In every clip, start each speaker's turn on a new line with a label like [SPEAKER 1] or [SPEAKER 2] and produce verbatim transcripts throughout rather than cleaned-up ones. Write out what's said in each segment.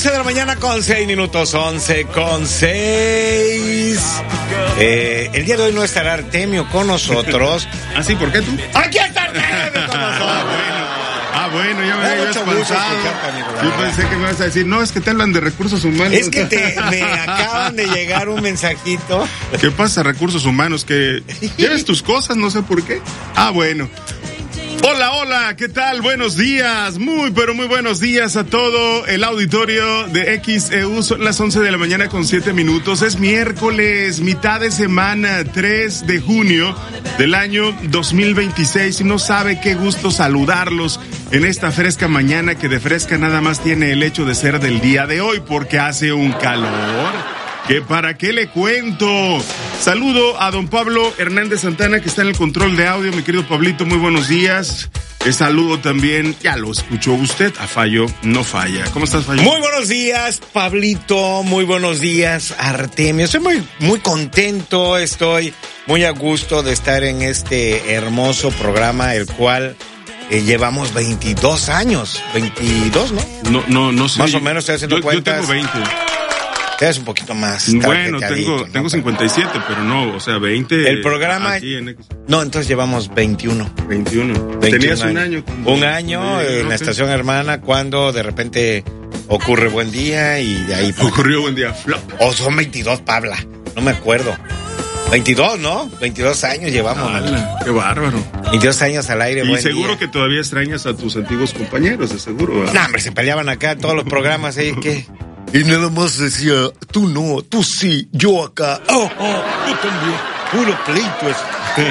[SPEAKER 1] once de la mañana con seis minutos, once con seis. Eh, el día de hoy no estará Artemio con nosotros.
[SPEAKER 2] ¿Ah, sí? ¿Por qué tú?
[SPEAKER 1] ¡Aquí está Artemio con nosotros!
[SPEAKER 2] Ah, bueno, ya me había espantado. Yo pensé que me ibas a decir, no, es que te hablan de recursos humanos.
[SPEAKER 1] Es que te, me acaban de llegar un mensajito.
[SPEAKER 2] ¿Qué pasa, recursos humanos? Que tienes tus cosas, no sé por qué. Ah, bueno. Hola, hola, ¿qué tal? Buenos días, muy, pero muy buenos días a todo el auditorio de X E U. Son las once de la mañana con siete minutos. Es miércoles, mitad de semana, tres de junio del año dos mil veintiséis. Y no sabe qué gusto saludarlos en esta fresca mañana, que de fresca nada más tiene el hecho de ser del día de hoy, porque hace un calor que para qué le cuento. Saludo a don Pablo Hernández Santana, que está en el control de audio. Mi querido Pablito, muy buenos días. Eh, saludo también, ya lo escuchó usted, a Fallo no falla. ¿Cómo estás, Fallo?
[SPEAKER 1] Muy buenos días, Pablito. Muy buenos días, Artemio. Estoy muy, muy contento, estoy muy a gusto de estar en este hermoso programa, el cual eh, llevamos veintidós años. veintidós, ¿no?
[SPEAKER 2] No, no, no sé.
[SPEAKER 1] Más o menos, estoy haciendo
[SPEAKER 2] yo,
[SPEAKER 1] cuentas.
[SPEAKER 2] Yo tengo veinte.
[SPEAKER 1] Es un poquito más.
[SPEAKER 2] Bueno, tengo, ¿no? tengo cincuenta y siete, pero no, o sea, veinte.
[SPEAKER 1] El programa.
[SPEAKER 2] En
[SPEAKER 1] no, entonces llevamos veintiuno.
[SPEAKER 2] veintiuno.
[SPEAKER 1] veintiuno
[SPEAKER 2] Tenías
[SPEAKER 1] años.
[SPEAKER 2] un año.
[SPEAKER 1] Un año en okay. La estación hermana, cuando de repente ocurre buen día y de ahí.
[SPEAKER 2] Ocurrió buen día, flop.
[SPEAKER 1] O son veintidós, Pabla. No me acuerdo. veintidós, ¿no? veintidós años llevamos.
[SPEAKER 2] ¡Hala! ¡Qué bárbaro!
[SPEAKER 1] veintidós años al aire,
[SPEAKER 2] y
[SPEAKER 1] buen
[SPEAKER 2] seguro
[SPEAKER 1] día.
[SPEAKER 2] Que todavía extrañas a tus antiguos compañeros, de seguro. ¿Verdad?
[SPEAKER 1] No, hombre, se peleaban acá en todos los programas, ¿eh? ¿Qué? Y nada más decía, tú no, tú sí, yo acá. Oh, oh, yo también. Puro pleito eso.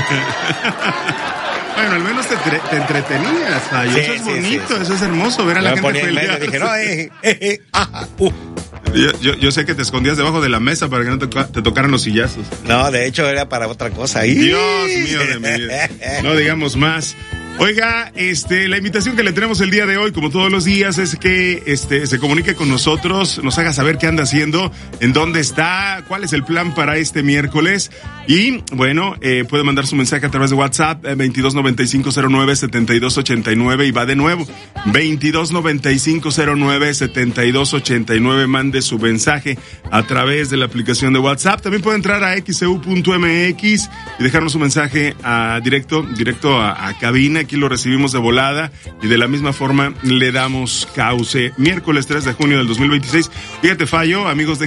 [SPEAKER 2] Bueno, al menos te, te entretenías, Fallo. Sí, eso es sí, bonito, sí, sí. Eso es hermoso, ver a la
[SPEAKER 1] me
[SPEAKER 2] gente pelear.
[SPEAKER 1] Dije, no, eh, eh, eh, ah, uh.
[SPEAKER 2] yo, yo, yo sé que te escondías debajo de la mesa para que no te, te tocaran los sillazos.
[SPEAKER 1] No, de hecho era para otra cosa.
[SPEAKER 2] Dios mío de mi vida. No digamos más. Oiga, este, la invitación que le tenemos el día de hoy, como todos los días, es que este, se comunique con nosotros, nos haga saber qué anda haciendo, en dónde está, cuál es el plan para este miércoles. Y, bueno, eh, puede mandar su mensaje a través de WhatsApp, eh, veintidós noventa y cinco cero nueve setenta y dos ochenta y nueve, y va de nuevo, veintidós noventa y cinco cero nueve setenta y dos ochenta y nueve, mande su mensaje a través de la aplicación de WhatsApp. También puede entrar a x e u punto m x y dejarnos su mensaje a directo, directo a, a cabina. Aquí lo recibimos de volada y de la misma forma le damos cauce. Miércoles tres de junio del dos mil veintiséis. Fíjate, Fallo, amigos de